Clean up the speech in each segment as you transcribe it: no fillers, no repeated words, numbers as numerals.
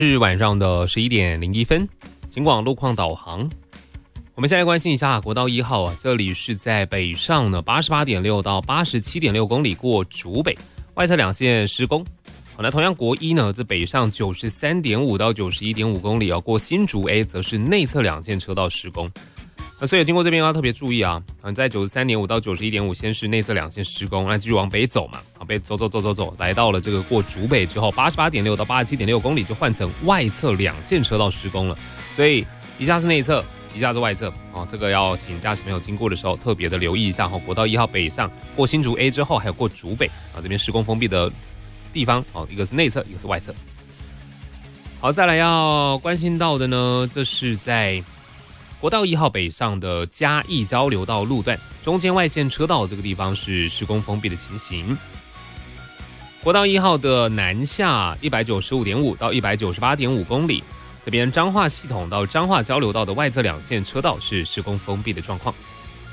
是晚上的11点01分，警广路况导航。我们现在关心一下国道1号啊，这里是在北上呢88.6到87.6公里过竹北，外侧两线施工。好，那同样国一呢，这北上93.5到91.5公里过新竹 A 则是内侧两线车道施工。所以经过这边要特别注意啊，在93.5到91.5先是内侧两线施工，那继续往北走嘛，北走，来到了这个过竹北之后，88.6到87.6公里就换成外侧两线车道施工了。所以一下是内侧，一下是外侧，这个要请驾驶朋友经过的时候特别的留意一下。国道1号北上过新竹 A 之后，还有过竹北这边施工封闭的地方，一个是内侧，一个是外侧。好，再来要关心到的呢，这是在国道1号北上的嘉义交流道路段，中间外线车道这个地方是施工封闭的情形。国道1号的南下 195.5 到 198.5 公里，这边彰化系统到彰化交流道的外侧两线车道是施工封闭的状况。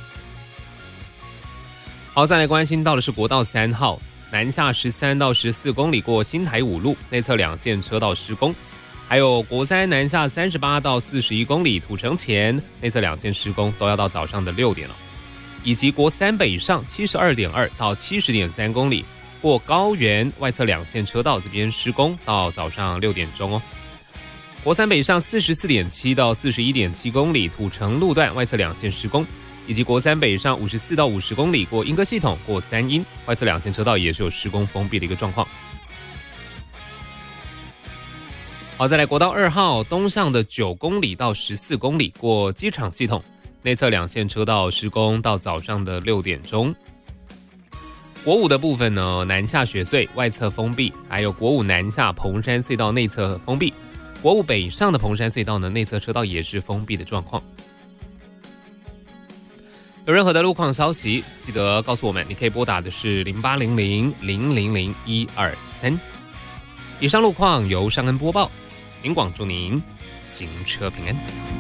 好，再来关心到的是国道3号南下13到14公里过新台五路，内侧两线车道施工。还有国3南下38到41公里土城前内侧两线施工都要到早上的6点了，以及国3北上 72.2 到 70.3 公里过高原外侧两线车道这边施工到早上6点钟哦。国3北上 44.7 到 41.7 公里土城路段外侧两线施工，以及国3北上54到50公里过莺歌系统过三鶯外侧两线车道也是有施工封闭的一个状况。好，再来国道2号东上的9公里到14公里过机场系统，内侧两线车道施工到早上的6点钟。国5的部分呢，南下雪隧外侧封闭，还有国5南下蓬山隧道内侧封闭，国5北上的蓬山隧道呢，内侧车道也是封闭的状况。有任何的路况消息，记得告诉我们，你可以拨打的是0800-000-123。以上路况由尚恩播报，警广祝您行车平安。